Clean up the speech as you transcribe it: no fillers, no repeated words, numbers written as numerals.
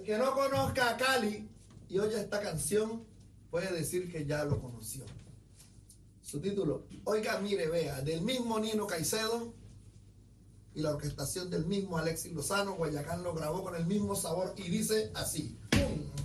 que no conozca a Cali y oye esta canción puede decir que ya lo conoció. Su título, oiga, mire, vea, del mismo Nino Caicedo y la orquestación del mismo Alexis Lozano. Guayacán lo grabó con el mismo sabor y dice así. ¡Pum!